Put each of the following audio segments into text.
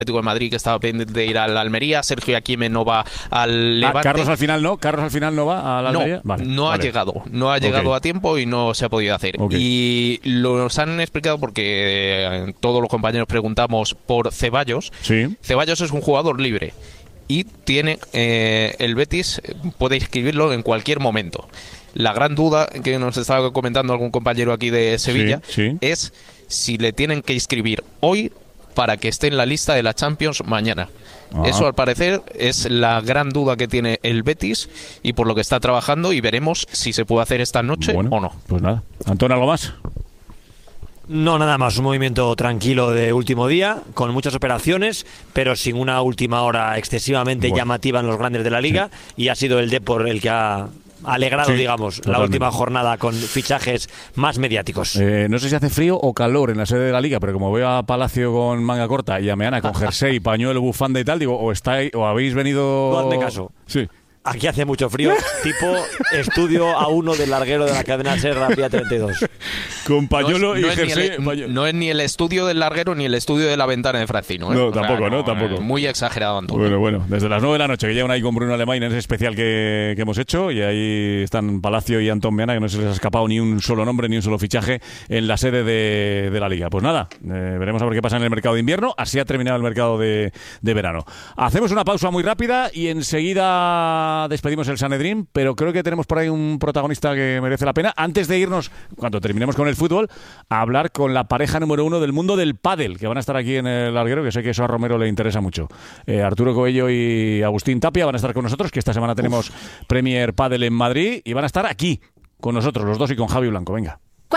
Atlético de Madrid, que estaba pendiente de ir al Almería. Sergio Aquime no va al Levante. Carlos al final no va al Almería. No ha llegado a tiempo y no se ha podido hacer. Y nos han explicado porque todos los compañeros preguntamos por Ceballos. Sí. Ceballos es un jugador libre y tiene el Betis puede inscribirlo en cualquier momento. La gran duda que nos estaba comentando algún compañero aquí de Sevilla es si le tienen que inscribir hoy para que esté en la lista de la Champions mañana. Eso, al parecer, es la gran duda que tiene el Betis y por lo que está trabajando, y veremos si se puede hacer esta noche o no. Pues nada. Antón, ¿algo más? No, nada más. Un movimiento tranquilo de último día, con muchas operaciones, pero sin una última hora excesivamente llamativa en los grandes de la Liga, y ha sido el Depor el que ha alegrado, digamos, totalmente, la última jornada con fichajes más mediáticos. No sé si hace frío o calor en la sede de la Liga, pero como veo a Palacio con manga corta y a Meana con jersey, pañuelo, bufanda y tal, digo, o habéis venido... No hazme caso. Sí. Aquí hace mucho frío, tipo estudio A1 del larguero de la cadena SER Vía 32. Con pañuelo y jersey. No es ni el estudio del larguero ni el estudio de la ventana de Francino. No, tampoco. Muy exagerado, Antonio. Bueno, desde las 9 de la noche que llegan ahí con Bruno Alemán en ese especial que hemos hecho, y ahí están Palacio y Antón Meana, que no se les ha escapado ni un solo nombre ni un solo fichaje en la sede de la Liga. Pues nada, veremos a ver qué pasa en el mercado de invierno. Así ha terminado el mercado de verano. Hacemos una pausa muy rápida y enseguida despedimos el Sanedrín, pero creo que tenemos por ahí un protagonista que merece la pena. Antes de irnos, cuando terminemos con el fútbol, a hablar con la pareja número 1 del mundo del pádel, que van a estar aquí en el larguero, que sé que eso a Romero le interesa mucho. Arturo Coello y Agustín Tapia van a estar con nosotros, que esta semana tenemos Premier Pádel en Madrid, y van a estar aquí con nosotros, los dos, y con Javi Blanco. Venga.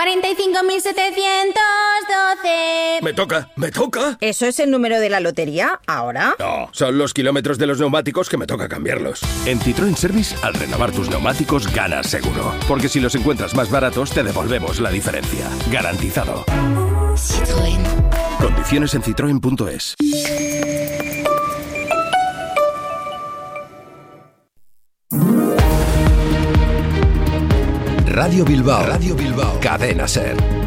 45.712. Me toca. ¿Eso es el número de la lotería ahora? No, son los kilómetros de los neumáticos que me toca cambiarlos. En Citroën Service, al renovar tus neumáticos, ganas seguro. Porque si los encuentras más baratos, te devolvemos la diferencia. Garantizado. Citroën. Condiciones en citroen.es. Radio Bilbao. Cadena SER.